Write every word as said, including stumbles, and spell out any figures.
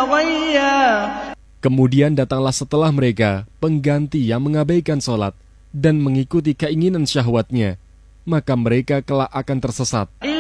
غيا. Kemudian datanglah setelah mereka pengganti yang mengabaikan sholat dan mengikuti keinginan syahwatnya, maka mereka kelak akan tersesat.